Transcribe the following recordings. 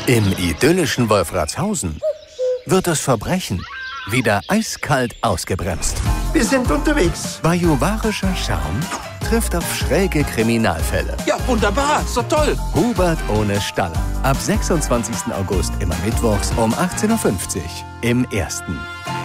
Im idyllischen Wolfratshausen wird das Verbrechen wieder eiskalt ausgebremst. Wir sind unterwegs. Bajuwarischer Charme trifft auf schräge Kriminalfälle. Ja, wunderbar. Ist doch toll. Hubert ohne Staller. Ab 26. August immer mittwochs um 18.50 Uhr im Ersten.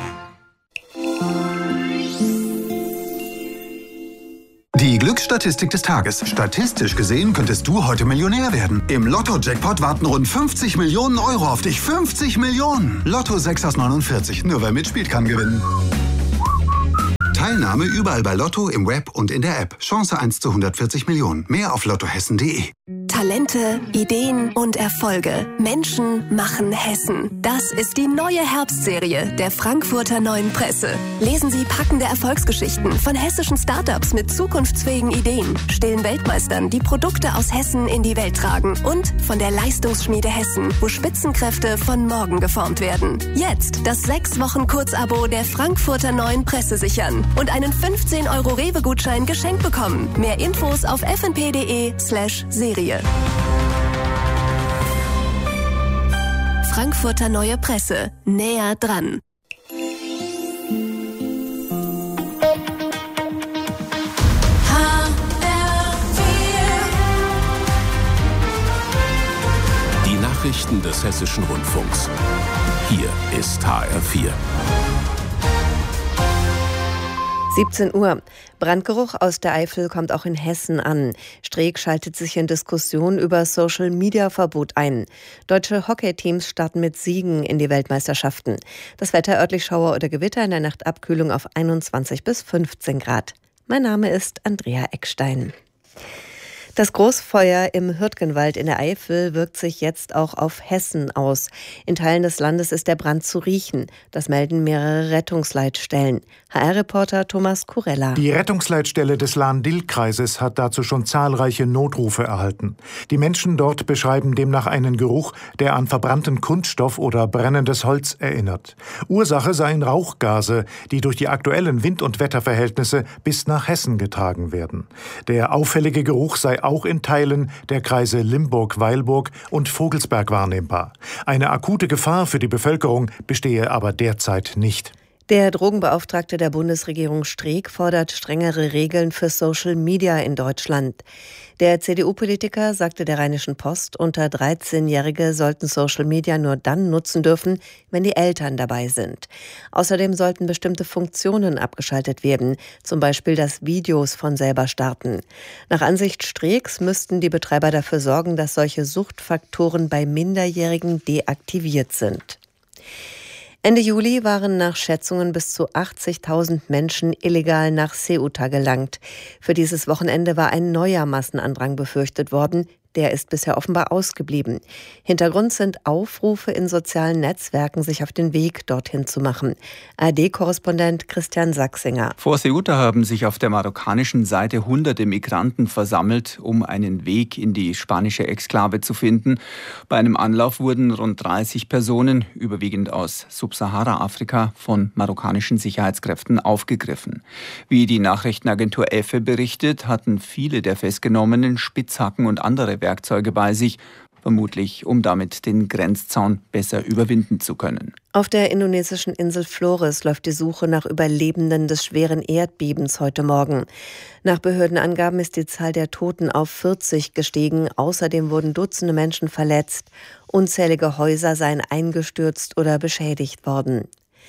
Die Glücksstatistik des Tages. Statistisch gesehen könntest du heute Millionär werden. Im Lotto-Jackpot warten rund 50 Millionen Euro auf dich. 50 Millionen! Lotto 6 aus 49. Nur wer mitspielt, kann gewinnen. Teilnahme überall bei Lotto, im Web und in der App. Chance 1 zu 140 Millionen. Mehr auf lottohessen.de. Talente, Ideen und Erfolge. Menschen machen Hessen. Das ist die neue Herbstserie der Frankfurter Neuen Presse. Lesen Sie packende Erfolgsgeschichten von hessischen Startups mit zukunftsfähigen Ideen, stillen Weltmeistern, die Produkte aus Hessen in die Welt tragen und von der Leistungsschmiede Hessen, wo Spitzenkräfte von morgen geformt werden. Jetzt das 6-Wochen-Kurzabo der Frankfurter Neuen Presse sichern und einen 15 € Rewe-Gutschein geschenkt bekommen. Mehr Infos auf fnp.de/Serie. Frankfurter Neue Presse. Näher dran. Die Nachrichten des Hessischen Rundfunks. Hier ist HR4. 17 Uhr. Brandgeruch aus der Eifel kommt auch in Hessen an. Streeck schaltet sich in Diskussion über Social-Media-Verbot ein. Deutsche Hockeyteams starten mit Siegen in die Weltmeisterschaften. Das Wetter örtlich Schauer oder Gewitter, in der Nacht Abkühlung auf 21 bis 15 Grad. Mein Name ist Andrea Eckstein. Das Großfeuer im Hürtgenwald in der Eifel wirkt sich jetzt auch auf Hessen aus. In Teilen des Landes ist der Brand zu riechen. Das melden mehrere Rettungsleitstellen. HR-Reporter Thomas Kurella. Die Rettungsleitstelle des Lahn-Dill-Kreises hat dazu schon zahlreiche Notrufe erhalten. Die Menschen dort beschreiben demnach einen Geruch, der an verbrannten Kunststoff oder brennendes Holz erinnert. Ursache seien Rauchgase, die durch die aktuellen Wind- und Wetterverhältnisse bis nach Hessen getragen werden. Der auffällige Geruch sei auch in Teilen der Kreise Limburg-Weilburg und Vogelsberg wahrnehmbar. Eine akute Gefahr für die Bevölkerung bestehe aber derzeit nicht. Der Drogenbeauftragte der Bundesregierung Streeck fordert strengere Regeln für Social Media in Deutschland. Der CDU-Politiker sagte der Rheinischen Post, unter 13-Jährige sollten Social Media nur dann nutzen dürfen, wenn die Eltern dabei sind. Außerdem sollten bestimmte Funktionen abgeschaltet werden, zum Beispiel, dass Videos von selber starten. Nach Ansicht Streecks müssten die Betreiber dafür sorgen, dass solche Suchtfaktoren bei Minderjährigen deaktiviert sind. Ende Juli waren nach Schätzungen bis zu 80.000 Menschen illegal nach Ceuta gelangt. Für dieses Wochenende war ein neuer Massenandrang befürchtet worden. Der ist bisher offenbar ausgeblieben. Hintergrund sind Aufrufe in sozialen Netzwerken, sich auf den Weg dorthin zu machen. ARD-Korrespondent Christian Sachsinger. Vor Ceuta haben sich auf der marokkanischen Seite Hunderte Migranten versammelt, um einen Weg in die spanische Exklave zu finden. Bei einem Anlauf wurden rund 30 Personen, überwiegend aus Subsahara-Afrika, von marokkanischen Sicherheitskräften aufgegriffen. Wie die Nachrichtenagentur EFE berichtet, hatten viele der Festgenommenen Spitzhacken und andere Werkzeuge bei sich, vermutlich um damit den Grenzzaun besser überwinden zu können. Auf der indonesischen Insel Flores läuft die Suche nach Überlebenden des schweren Erdbebens heute Morgen. Nach Behördenangaben ist die Zahl der Toten auf 40 gestiegen. Außerdem wurden Dutzende Menschen verletzt. Unzählige Häuser seien eingestürzt oder beschädigt worden.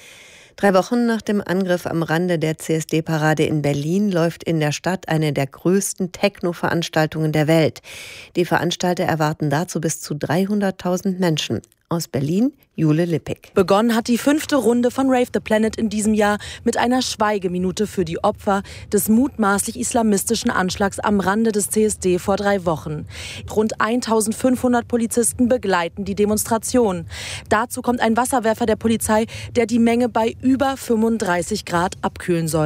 3 Wochen nach dem Angriff am Rande der CSD-Parade in Berlin läuft in der Stadt eine der größten Techno-Veranstaltungen der Welt. Die Veranstalter erwarten dazu bis zu 300.000 Menschen. Aus Berlin, Jule Lippig. Begonnen hat die 5. Runde von Rave the Planet in diesem Jahr mit einer Schweigeminute für die Opfer des mutmaßlich islamistischen Anschlags am Rande des CSD vor 3 Wochen. Rund 1.500 Polizisten begleiten die Demonstration. Dazu kommt ein Wasserwerfer der Polizei, der die Menge bei über 35 Grad abkühlen soll.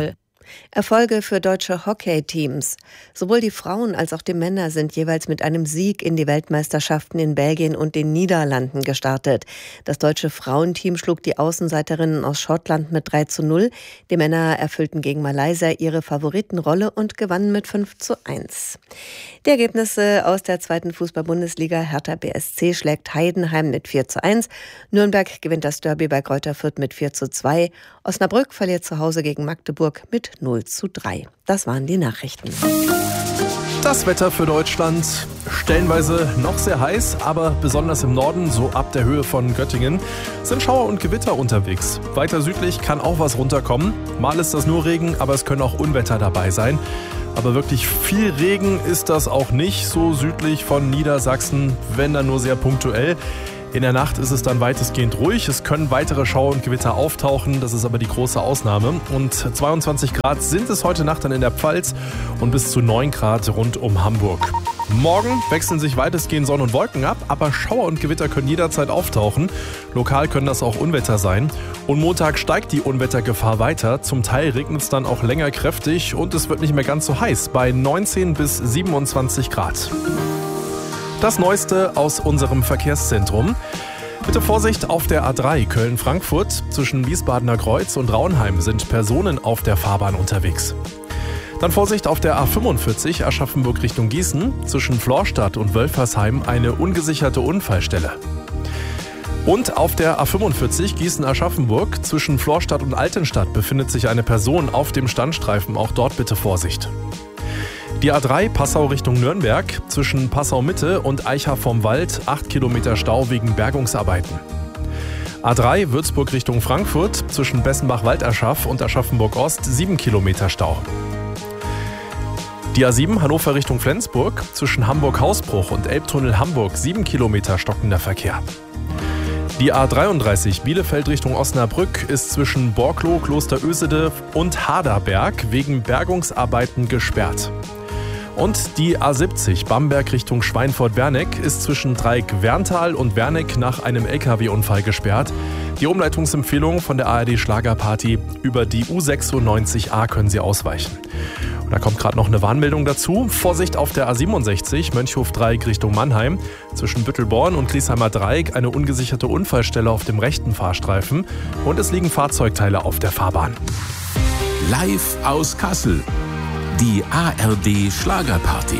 Erfolge für deutsche Hockey-Teams. Sowohl die Frauen als auch die Männer sind jeweils mit einem Sieg in die Weltmeisterschaften in Belgien und den Niederlanden gestartet. Das deutsche Frauenteam schlug die Außenseiterinnen aus Schottland mit 3:0. Die Männer erfüllten gegen Malaysia ihre Favoritenrolle und gewannen mit 5:1. Die Ergebnisse aus der 2. Fußball-Bundesliga: Hertha BSC schlägt Heidenheim mit 4:1. Nürnberg gewinnt das Derby bei Greuther Fürth mit 4:2. Osnabrück verliert zu Hause gegen Magdeburg mit 0:3. Das waren die Nachrichten. Das Wetter für Deutschland, stellenweise noch sehr heiß, aber besonders im Norden, so ab der Höhe von Göttingen, sind Schauer und Gewitter unterwegs. Weiter südlich kann auch was runterkommen. Mal ist das nur Regen, aber es können auch Unwetter dabei sein. Aber wirklich viel Regen ist das auch nicht, so südlich von Niedersachsen, wenn dann nur sehr punktuell. In der Nacht ist es dann weitestgehend ruhig. Es können weitere Schauer und Gewitter auftauchen. Das ist aber die große Ausnahme. Und 22 Grad sind es heute Nacht dann in der Pfalz und bis zu 9 Grad rund um Hamburg. Morgen wechseln sich weitestgehend Sonne und Wolken ab, aber Schauer und Gewitter können jederzeit auftauchen. Lokal können das auch Unwetter sein. Und Montag steigt die Unwettergefahr weiter. Zum Teil regnet es dann auch länger kräftig und es wird nicht mehr ganz so heiß, bei 19 bis 27 Grad. Das Neueste aus unserem Verkehrszentrum. Bitte Vorsicht auf der A3 Köln-Frankfurt. Zwischen Wiesbadener Kreuz und Raunheim sind Personen auf der Fahrbahn unterwegs. Dann Vorsicht auf der A45 Aschaffenburg Richtung Gießen. Zwischen Florstadt und Wölfersheim eine ungesicherte Unfallstelle. Und auf der A45 Gießen-Aschaffenburg zwischen Florstadt und Altenstadt befindet sich eine Person auf dem Standstreifen. Auch dort bitte Vorsicht. Die A3 Passau Richtung Nürnberg, zwischen Passau-Mitte und Eichach vom Wald 8 Kilometer Stau wegen Bergungsarbeiten. A3 Würzburg Richtung Frankfurt, zwischen Bessenbach-Walderschaff und Aschaffenburg-Ost 7 Kilometer Stau. Die A7 Hannover Richtung Flensburg, zwischen Hamburg-Hausbruch und Elbtunnel Hamburg 7 Kilometer stockender Verkehr. Die A33 Bielefeld Richtung Osnabrück ist zwischen Borkloh, Kloster Ösede und Haderberg wegen Bergungsarbeiten gesperrt. Und die A70 Bamberg Richtung Schweinfurt-Werneck ist zwischen Dreieck-Werntal und Werneck nach einem LKW-Unfall gesperrt. Die Umleitungsempfehlung von der ARD Schlagerparty: über die U96A können Sie ausweichen. Und da kommt gerade noch eine Warnmeldung dazu. Vorsicht auf der A67 Mönchhof-Dreieck Richtung Mannheim. Zwischen Büttelborn und Griesheimer Dreieck eine ungesicherte Unfallstelle auf dem rechten Fahrstreifen. Und es liegen Fahrzeugteile auf der Fahrbahn. Live aus Kassel. Die ARD Schlagerparty.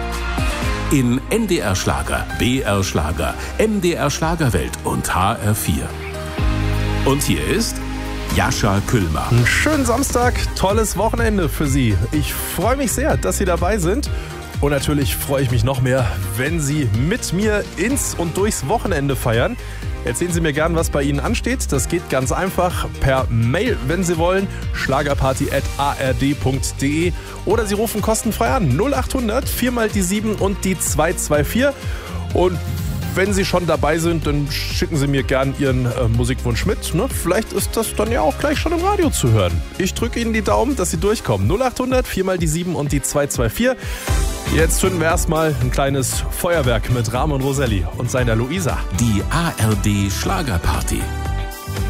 In NDR Schlager, BR Schlager, MDR Schlagerwelt und HR4. Und hier ist Jascha Küllmer. Einen schönen Samstag, tolles Wochenende für Sie. Ich freue mich sehr, dass Sie dabei sind. Und natürlich freue ich mich noch mehr, wenn Sie mit mir ins und durchs Wochenende feiern. Erzählen Sie mir gern, was bei Ihnen ansteht. Das geht ganz einfach per Mail, wenn Sie wollen. schlagerparty@ard.de. Oder Sie rufen kostenfrei an. 0800 4 mal die 7 und die 224. Und wenn Sie schon dabei sind, dann schicken Sie mir gern Ihren Musikwunsch mit. Ne? Vielleicht ist das dann ja auch gleich schon im Radio zu hören. Ich drücke Ihnen die Daumen, dass Sie durchkommen. 0800 4 mal die 7 und die 224. Jetzt zünden wir erstmal ein kleines Feuerwerk mit Ramon Roselli und seiner Luisa. Die ARD Schlagerparty.